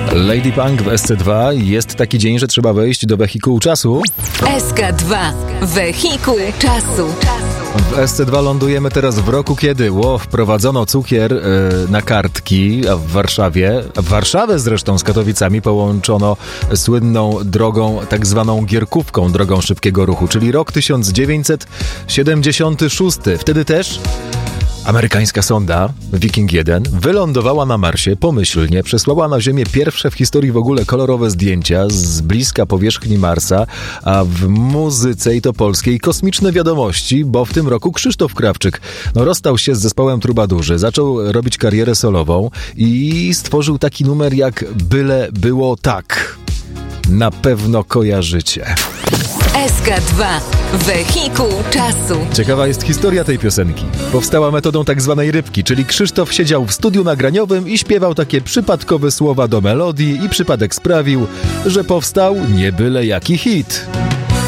Lady Punk w SC2. Jest taki dzień, że trzeba wejść do wehikułu czasu. SK2. Wehikuł czasu. W SC2 lądujemy teraz w roku, kiedy wprowadzono cukier na kartki, a w Warszawę zresztą z Katowicami połączono słynną drogą, tak zwaną gierkówką, drogą szybkiego ruchu, czyli rok 1976. Wtedy też amerykańska sonda Viking 1 wylądowała na Marsie pomyślnie, przesłała na Ziemię pierwsze w historii w ogóle kolorowe zdjęcia z bliska powierzchni Marsa, a w muzyce i to polskiej kosmiczne wiadomości, bo w tym roku Krzysztof Krawczyk rozstał się z zespołem Trubadurzy, zaczął robić karierę solową i stworzył taki numer jak Byle było tak. Na pewno kojarzycie. SK2. Wehikuł czasu. Ciekawa jest historia tej piosenki. Powstała metodą tak zwanej rybki, czyli Krzysztof siedział w studiu nagraniowym i śpiewał takie przypadkowe słowa do melodii i przypadek sprawił, że powstał nie byle jaki hit.